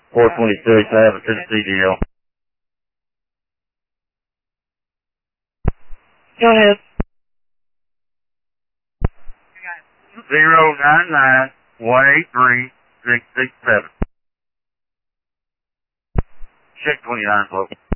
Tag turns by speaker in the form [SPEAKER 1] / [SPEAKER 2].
[SPEAKER 1] 426, I have a Tennessee deal.
[SPEAKER 2] Go ahead.
[SPEAKER 1] 099-183-667. Check 29, folks.